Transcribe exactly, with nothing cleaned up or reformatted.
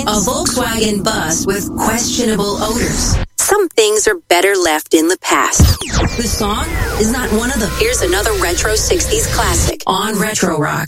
A Volkswagen bus with questionable odors. Some things are better left in the past. The song is not one of them. Here's another retro sixties classic on Retro Rocks.